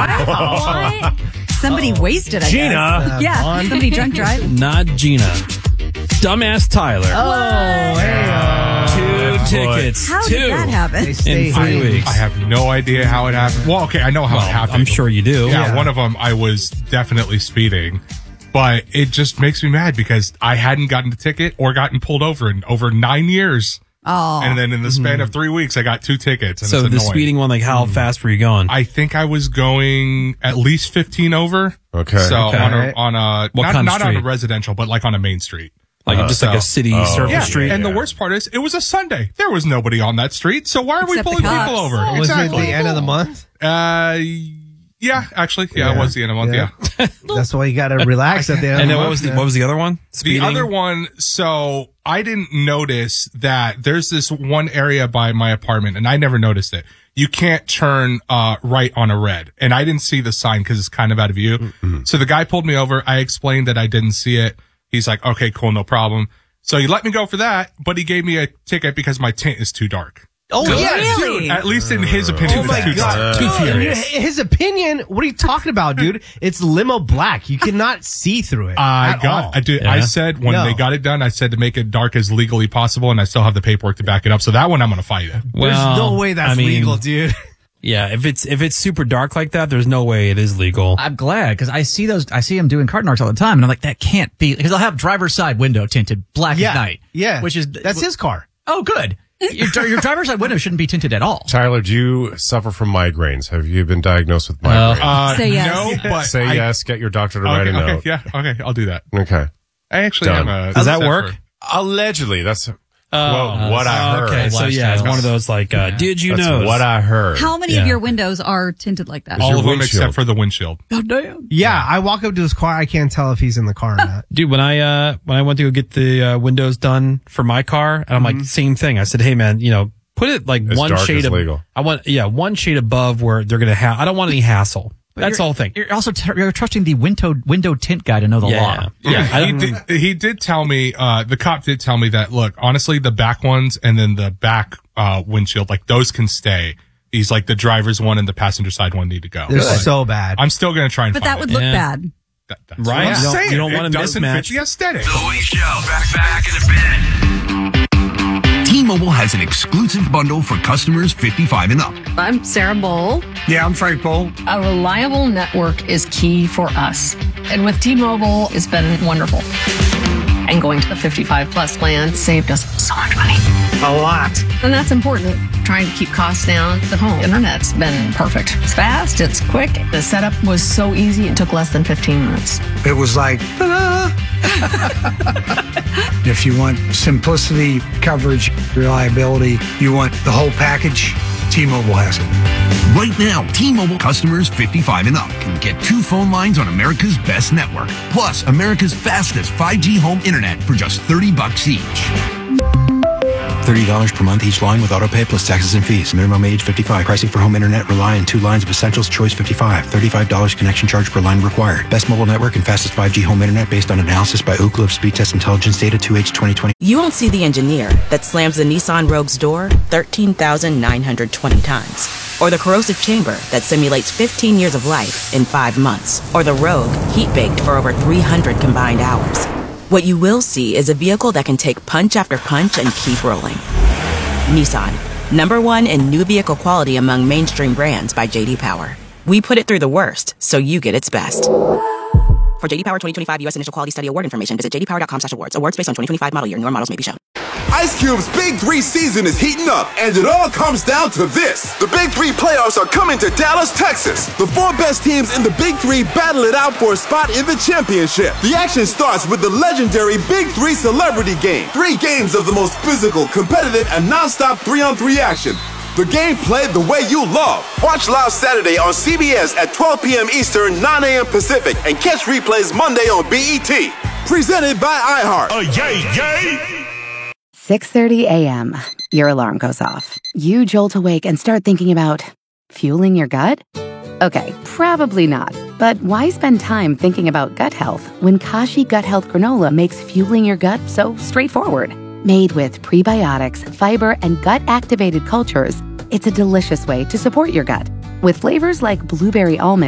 What? Somebody wasted, I Gina. guess. Yeah, somebody drunk drive. Not Gina. Dumbass Tyler. Oh, hey. 2 tickets. How did that happen? In 3 weeks. I have no idea how it happened. Well, okay, I know how it happened. I'm sure you do. Yeah, one of them I was definitely speeding, but it just makes me mad because I hadn't gotten the ticket or gotten pulled over in over 9 years. Oh. And then in the span of 3 weeks, I got 2 tickets. And So it's the annoying. speeding one, like how fast were you going? I think I was going at least 15 over. Okay. So Okay. on a What not, kind of not on a street? residential, but like on a main street. Like just like a city surface Yeah, street? and the worst part is it was a Sunday. There was nobody on that street. So why are we Except the pulling cops. people over? Was it the end of the month? Yeah, actually, it was the end of the month. Yeah. That's why you got to relax at the end And of then the month. what was the other one? The Speeding? other one, so I didn't notice that there's this one area by my apartment, and I never noticed it. You can't turn right on a red, and I didn't see the sign because it's kind of out of view. Mm-hmm. So the guy pulled me over. I explained that I didn't see it. He's like, "Okay, cool, no problem." So he let me go for that, but he gave me a ticket because my tint is too dark. Oh, yeah. Really? Dude, at least in his opinion, Oh, it's my too God. dark. Too furious. His opinion, what are you talking about, dude? It's limo black. You cannot see through it. at all. I said when No. they got it done, I said to make it dark as legally possible, and I still have the paperwork to back it up. So that one I'm going to fight it. There's no way that's legal, dude. Yeah, if it's super dark like that, there's no way it is legal. I'm glad because I see him doing card narcs all the time, and I'm like, that can't be because I'll have driver's side window tinted black as night. Yeah. which is That's his car. Oh, good. Your driver's side window shouldn't be tinted at all. Tyler, do you suffer from migraines? Have you been diagnosed with migraines? Say yes. No, but Say yes. Get your doctor to write a note. Okay, yeah, okay, I'll do that. Okay. I actually Done. am. Does that work? Allegedly, that's what I heard. Okay, so yeah, it's one of those like, did you That's know? what I heard. How many of your windows are tinted like that? Is All your of them windshield. except for the windshield. Oh damn! Yeah, I walk up to his car. I can't tell if he's in the car or not. Dude, when I went to go get the windows done for my car, and I'm like, same thing. I said, hey man, put it like As one dark shade as legal. I want, one shade above where they're gonna have. I don't want any hassle. That's the whole thing. You're also you're trusting the window tint guy to know the law. Yeah. I He did tell me, the cop did tell me that, look, honestly, the back ones and then the back windshield, like those can stay. He's like the driver's one and the passenger side one need to go. They're But so bad. I'm still going to try and But find that would it. look Yeah. bad. That's Right? what I'm You don't- saying. you don't want It to doesn't mismatch. fit the aesthetic. The Louis Show. Back in a bit. T-Mobile has an exclusive bundle for customers 55 and up. I'm Sarah Bowl. Yeah, I'm Frank Bowl. A reliable network is key for us. And with T-Mobile, it's been wonderful. And going to the 55 plus plan saved us so much money. A lot. And that's important. Trying to keep costs down. The home internet's been perfect. It's fast, it's quick. The setup was so easy, it took less than 15 minutes. It was like, ta-da! If you want simplicity, coverage, reliability, you want the whole package, T-Mobile has it. Right now, T-Mobile customers 55 and up can get 2 phone lines on America's best network, plus America's fastest 5G home internet for just $30 each. $30 per month each line with autopay plus taxes and fees. Minimum age 55. Pricing for home internet rely on 2 lines of essentials. Choice 55. $35 connection charge per line required. Best mobile network and fastest 5G home internet based on analysis by Ookla of Speed Test Intelligence data 2H 2020. You won't see the engineer that slams the Nissan Rogue's door 13,920 times. Or the corrosive chamber that simulates 15 years of life in 5 months. Or the Rogue heat-baked for over 300 combined hours. What you will see is a vehicle that can take punch after punch and keep rolling. Nissan, #1 in new vehicle quality among mainstream brands by J.D. Power. We put it through the worst, so you get its best. For J.D. Power 2025 U.S. Initial Quality Study Award information, visit jdpower.com/awards. Awards based on 2025 model year. Newer models may be shown. Ice Cube's Big 3 season is heating up, and it all comes down to this. The Big 3 playoffs are coming to Dallas, Texas. The 4 best teams in the Big 3 battle it out for a spot in the championship. The action starts with the legendary Big 3 Celebrity Game. 3 games of the most physical, competitive, and non-stop 3-on-3 action. The game played the way you love. Watch live Saturday on CBS at 12 p.m. Eastern, 9 a.m. Pacific, and catch replays Monday on BET. Presented by iHeart. Yay! 6:30 a.m. Your alarm goes off. You jolt awake and start thinking about fueling your gut? Okay, probably not. But why spend time thinking about gut health when Kashi Gut Health Granola makes fueling your gut so straightforward? Made with prebiotics, fiber, and gut-activated cultures, it's a delicious way to support your gut. With flavors like blueberry almond